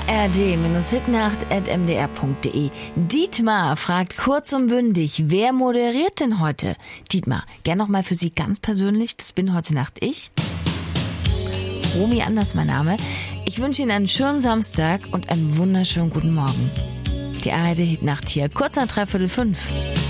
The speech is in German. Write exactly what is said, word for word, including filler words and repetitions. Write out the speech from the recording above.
a r d Hitnacht at m d r punkt d e. Dietmar fragt kurz und bündig, wer moderiert denn heute? Dietmar, gern noch mal für Sie ganz persönlich, das bin heute Nacht ich. Romy Anders mein Name. Ich wünsche Ihnen einen schönen Samstag und einen wunderschönen guten Morgen. Die A R D Hitnacht hier, kurz nach dreiviertel fünf.